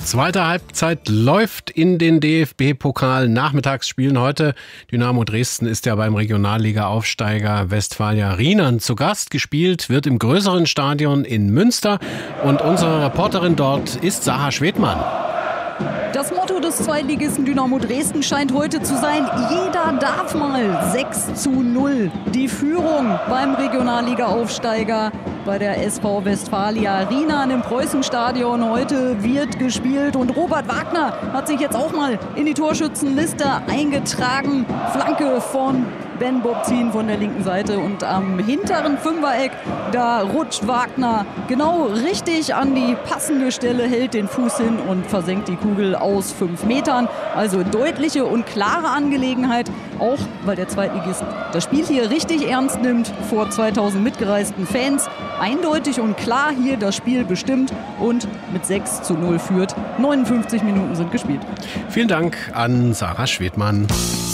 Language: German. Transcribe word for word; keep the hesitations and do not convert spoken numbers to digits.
Zweite Halbzeit läuft in den D F B-Pokal. Nachmittagsspielen heute. Dynamo Dresden ist ja beim Regionalliga-Aufsteiger Westfalia Rheinland zu Gast. Gespielt wird im größeren Stadion in Münster. Und unsere Reporterin dort ist Sarah Schwedmann. Das Motto des Zweitligisten Dynamo Dresden scheint heute zu sein: Jeder darf mal. sechs zu null. Die Führung beim Regionalliga-Aufsteiger bei der S V Westfalia Rheinland im Preußenstadion. Heute wird gespielt und Robert Wagner hat sich jetzt auch mal in die Torschützenliste eingetragen. Flanke von Ben Bobzin von der linken Seite und am hinteren Fünfereck, da rutscht Wagner genau richtig an die passende Stelle, hält den Fuß hin und versenkt die Kugel aus fünf Metern. Also deutliche und klare Angelegenheit, auch weil der Zweitligist das Spiel hier richtig ernst nimmt, vor zweitausend mitgereisten Fans. Eindeutig und klar hier das Spiel bestimmt und mit sechs zu null führt. neunundfünfzig Minuten sind gespielt. Vielen Dank an Sarah Schwedmann.